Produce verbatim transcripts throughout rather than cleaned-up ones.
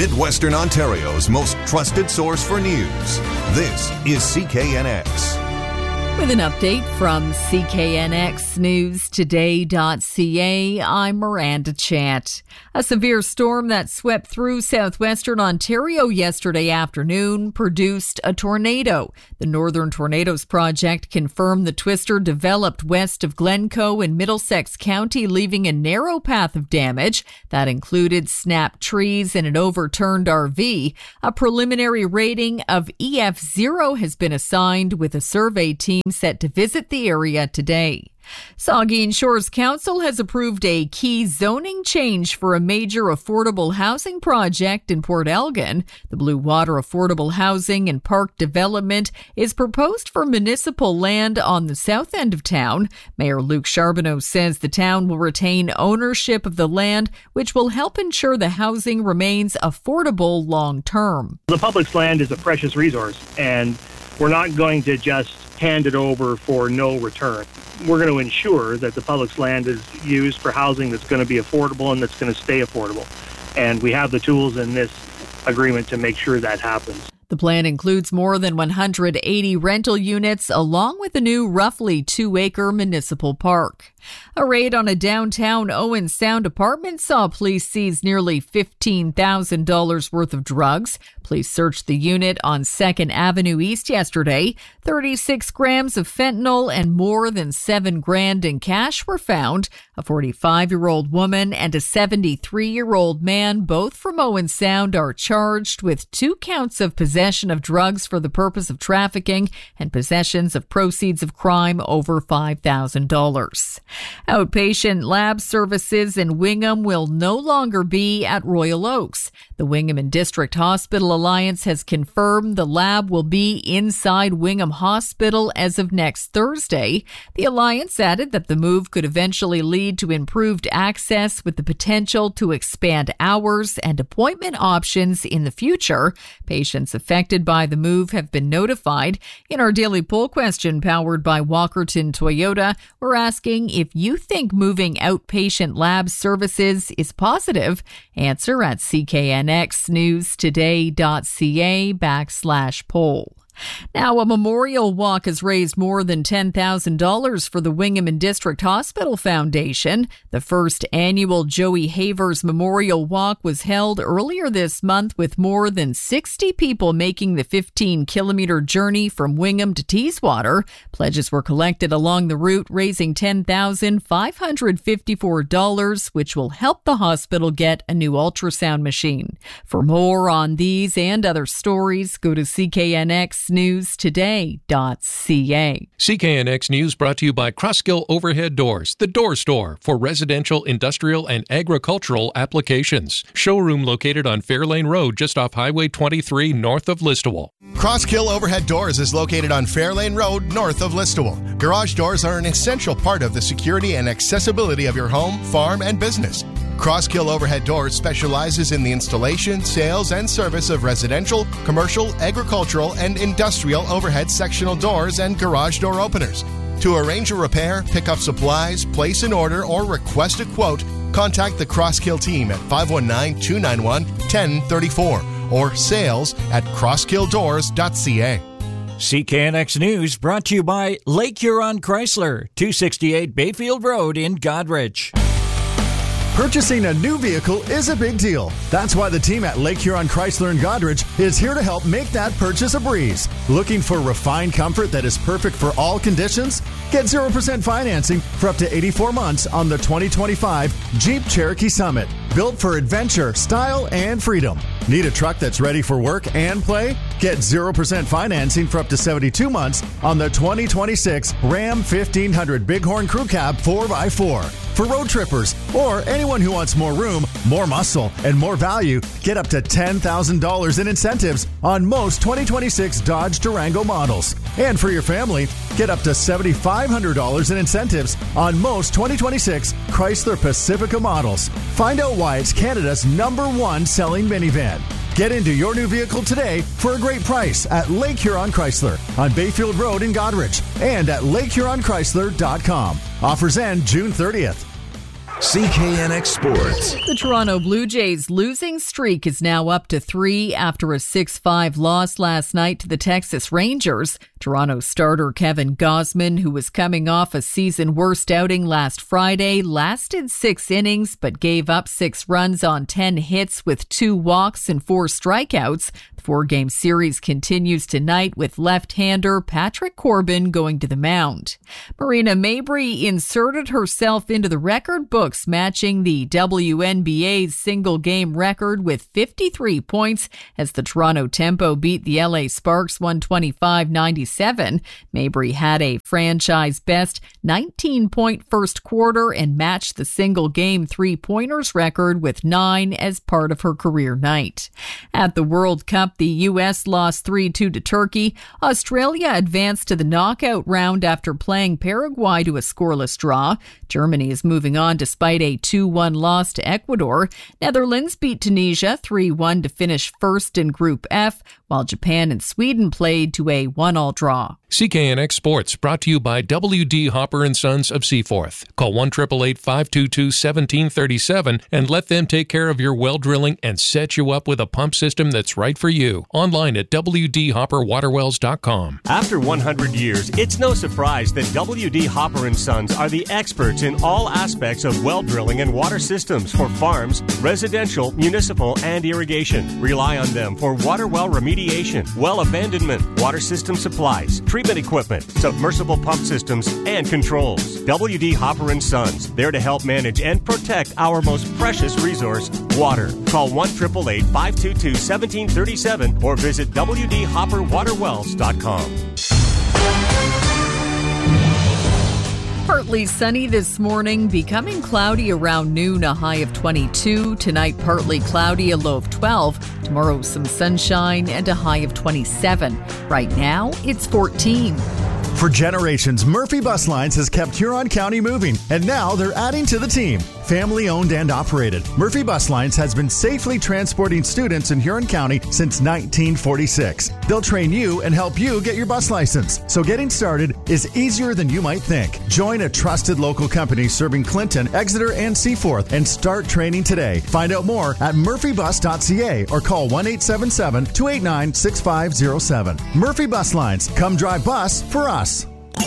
Midwestern Ontario's most trusted source for news. This is C K N X. With an update from C K N X News Today dot C A, I'm Miranda Chant. A severe storm that swept through southwestern Ontario yesterday afternoon produced a tornado. The Northern Tornadoes Project confirmed the twister developed west of Glencoe in Middlesex County, leaving a narrow path of damage that included snapped trees and an overturned R V. A preliminary rating of E F zero has been assigned, with a survey team set to visit the area today. Saugeen Shores Council has approved a key zoning change for a major affordable housing project in Port Elgin. The Blue Water Affordable Housing and Park Development is proposed for municipal land on the south end of town. Mayor Luc Charbonneau says the town will retain ownership of the land, which will help ensure the housing remains affordable long term. The public's land is a precious resource, and we're not going to just hand it over for no return. We're going to ensure that the public's land is used for housing that's going to be affordable and that's going to stay affordable. And we have the tools in this agreement to make sure that happens. The plan includes more than one hundred eighty rental units, along with a new roughly two-acre municipal park. A raid on a downtown Owen Sound apartment saw police seize nearly fifteen thousand dollars worth of drugs. Police searched the unit on second Avenue East yesterday. thirty-six grams of fentanyl and more than seven grand in cash were found. A forty-five-year-old woman and a seventy-three-year-old man, both from Owen Sound, are charged with two counts of possession of drugs for the purpose of trafficking and possessions of proceeds of crime over five thousand dollars. Outpatient lab services in Wingham will no longer be at Royal Oaks. The Wingham and District Hospital Alliance has confirmed the lab will be inside Wingham Hospital as of next Thursday. The Alliance added that the move could eventually lead to improved access, with the potential to expand hours and appointment options in the future. Patients affected by the move have been notified. In our daily poll question powered by Walkerton Toyota, we're asking if you think moving outpatient lab services is positive. Answer at C K N X News Today dot C A backslash poll. Now, a memorial walk has raised more than ten thousand dollars for the Wingham and District Hospital Foundation. The first annual Joey Havers Memorial Walk was held earlier this month, with more than sixty people making the fifteen-kilometer journey from Wingham to Teeswater. Pledges were collected along the route, raising ten thousand five hundred fifty-four dollars, which will help the hospital get a new ultrasound machine. For more on these and other stories, go to C K N X News Today dot C A. C K N X News brought to you by Crosskill Overhead Doors, the door store for residential, industrial, and agricultural applications. Showroom located on Fairlane Road, just off Highway twenty-three, north of Listowel. Crosskill Overhead Doors is located on Fairlane Road, north of Listowel. Garage doors are an essential part of the security and accessibility of your home, farm, and business. Crosskill Overhead Doors specializes in the installation, sales, and service of residential, commercial, agricultural, and industrial overhead sectional doors and garage door openers. To arrange a repair, pick up supplies, place an order, or request a quote, contact the Crosskill team at five one nine, two nine one, one zero three four or sales at crosskill doors dot C A. C K N X News brought to you by Lake Huron Chrysler, two sixty-eight Bayfield Road in Godrich. Purchasing a new vehicle is a big deal. That's why the team at Lake Huron Chrysler in Godrich is here to help make that purchase a breeze. Looking for refined comfort that is perfect for all conditions? Get zero percent financing for up to eighty-four months on the twenty twenty-five Jeep Cherokee Summit. Built for adventure, style, and freedom. Need a truck that's ready for work and play? Get zero percent financing for up to seventy-two months on the twenty twenty-six Ram fifteen hundred Bighorn Crew Cab four by four. For road trippers or anyone who wants more room, more muscle, and more value, get up to ten thousand dollars in incentives on most twenty twenty-six Dodge Durango models. And for your family, get up to seven thousand five hundred dollars in incentives on most twenty twenty-six Chrysler Pacifica models. Find out why it's Canada's number one selling minivan. Get into your new vehicle today for a great price at Lake Huron Chrysler on Bayfield Road in Godrich and at lake huron chrysler dot com. Offers end June thirtieth. C K N X Sports. The Toronto Blue Jays' losing streak is now up to three after a six five loss last night to the Texas Rangers. Toronto starter Kevin Gausman, who was coming off a season-worst outing last Friday, lasted six innings but gave up six runs on ten hits with two walks and four strikeouts. The four-game series continues tonight with left-hander Patrick Corbin going to the mound. Marina Mabrey inserted herself into the record books, matching the W N B A's single-game record with fifty-three points as the Toronto Tempo beat the L A Sparks one twenty-five ninety-seven. Mabrey had a franchise-best nineteen-point first quarter and matched the single-game three-pointers record with nine as part of her career night. At the World Cup, the U S lost three two to Turkey. Australia advanced to the knockout round after playing Paraguay to a scoreless draw. Germany is moving on despite a two one loss to Ecuador. Netherlands beat Tunisia three one to finish first in Group F, while Japan and Sweden played to a one all draw. C K N X Sports, brought to you by W D Hopper and Sons of Seaforth. Call one eight eight eight, five two two, one seven three seven and let them take care of your well drilling and set you up with a pump system that's right for you. Online at w d hopper waterwells dot com. After one hundred years, it's no surprise that W D Hopper and Sons are the experts in all aspects of well drilling and water systems for farms, residential, municipal, and irrigation. Rely on them for water well remediation, well abandonment, water system supplies, treatment equipment, submersible pump systems, and controls. W D Hopper and Sons, there to help manage and protect our most precious resource, water. Call one eight eight eight, five two two, one seven three seven or visit w d hopper waterwells dot com. Partly sunny this morning, becoming cloudy around noon, a high of twenty-two. Tonight, partly cloudy, a low of twelve. Tomorrow, some sunshine and a high of twenty-seven. Right now, it's fourteen. For generations, Murphy Bus Lines has kept Huron County moving, and now they're adding to the team. Family owned and operated, Murphy Bus Lines has been safely transporting students in Huron County since nineteen forty-six. They'll train you and help you get your bus license. So getting started is easier than you might think. Join a trusted local company serving Clinton, Exeter, and Seaforth and start training today. Find out more at murphy bus dot c a or call one eight seven seven, two eight nine, six five zero seven. Murphy Bus Lines. Come drive bus for us.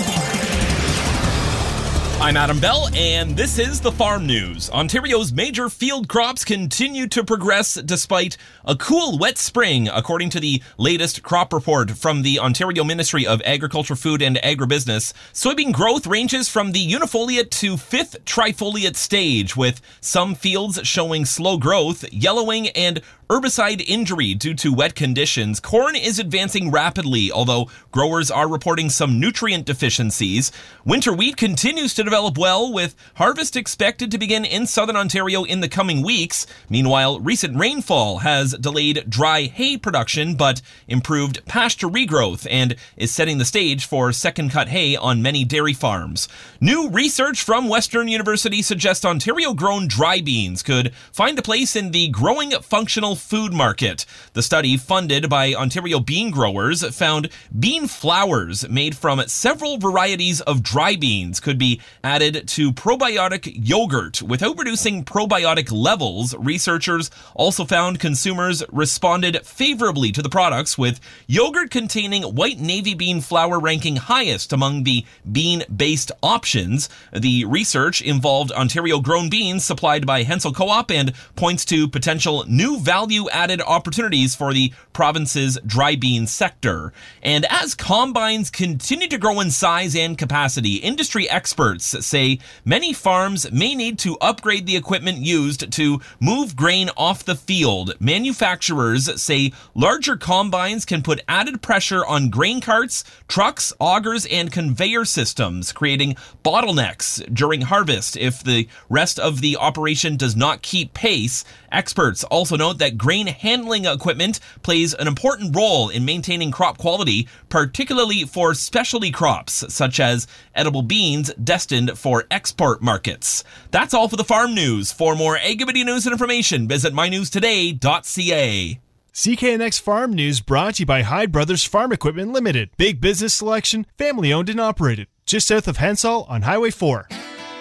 I'm Adam Bell, and this is the Farm News. Ontario's major field crops continue to progress despite a cool, wet spring, according to the latest crop report from the Ontario Ministry of Agriculture, Food and Agribusiness. Soybean growth ranges from the unifoliate to fifth trifoliate stage, with some fields showing slow growth, yellowing, and herbicide injury due to wet conditions. Corn is advancing rapidly, although growers are reporting some nutrient deficiencies. Winter wheat continues to develop well, with harvest expected to begin in southern Ontario in the coming weeks. Meanwhile, recent rainfall has delayed dry hay production but improved pasture regrowth and is setting the stage for second-cut hay on many dairy farms. New research from Western University suggests Ontario-grown dry beans could find a place in the growing functional food market. The study, funded by Ontario bean growers, found bean flours made from several varieties of dry beans could be added to probiotic yogurt without reducing probiotic levels. Researchers also found consumers responded favorably to the products, with yogurt containing white navy bean flour ranking highest among the bean-based options. The research involved Ontario-grown beans supplied by Hensel Co-op and points to potential new value-added opportunities for the province's dry bean sector. And as combines continue to grow in size and capacity, industry experts say many farms may need to upgrade the equipment used to move grain off the field. Manufacturers say larger combines can put added pressure on grain carts, trucks, augers, and conveyor systems, creating bottlenecks during harvest if the rest of the operation does not keep pace. Experts also note that grain handling equipment plays an important role in maintaining crop quality, particularly for specialty crops such as edible beans destined for export markets. That's all for the Farm News. For more Agri news and information, visit my news today dot c a. C K N X Farm News brought to you by Hyde Brothers Farm Equipment Limited. Big business selection, family owned and operated. Just south of Hensall on Highway four.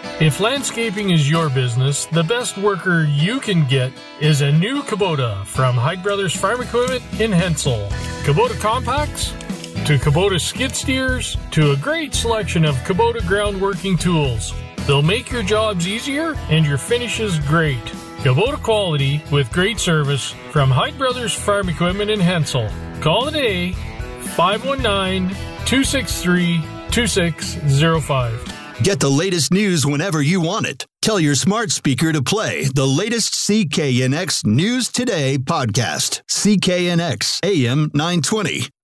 If landscaping is your business, the best worker you can get is a new Kubota from Hyde Brothers Farm Equipment in Hensel. Kubota compacts to Kubota skid steers to a great selection of Kubota ground working tools. They'll make your jobs easier and your finishes great. Kubota quality with great service from Hyde Brothers Farm Equipment in Hensel. Call today, five one nine, two six three, two six zero five. Get the latest news whenever you want it. Tell your smart speaker to play the latest C K N X News Today podcast. C K N X A M nine twenty.